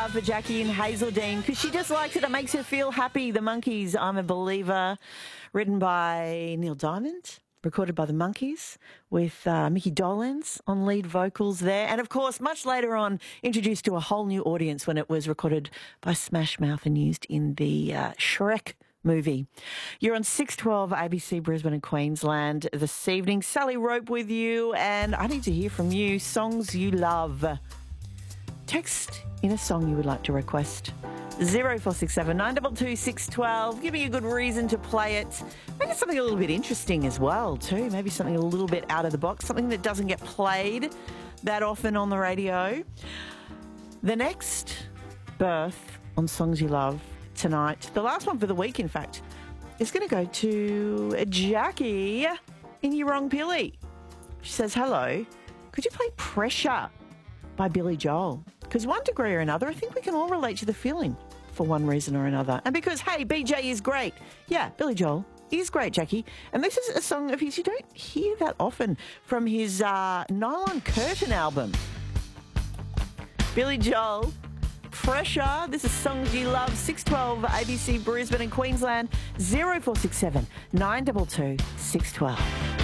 love for Jackie and Hazeldean because she just likes it. It makes her feel happy. The Monkees, I'm a Believer, written by Neil Diamond, recorded by the Monkees with Mickey Dolenz on lead vocals there. And, of course, much later on, introduced to a whole new audience when it was recorded by Smash Mouth and used in the Shrek movie. You're on 612 ABC Brisbane and Queensland this evening. Sally Rope with you, and I need to hear from you. Songs you love. Text in a song you would like to request. 0467 922 612. Give me a good reason to play it. Maybe something a little bit interesting as well too. Maybe something a little bit out of the box. Something that doesn't get played that often on the radio. The next birth on Songs You Love tonight, the last one for the week in fact, is going to go to Jackie in Yeerongpilly. She says, hello, could you play Pressure by Billy Joel? Because one degree or another, I think we can all relate to the feeling for one reason or another. And because, hey, BJ is great. Yeah, Billy Joel is great, Jackie. And this is a song of his you don't hear that often from his Nylon Curtain album. Billy Joel, Pressure. This is Songs You Love. 612 ABC Brisbane and Queensland. 0467 922 612.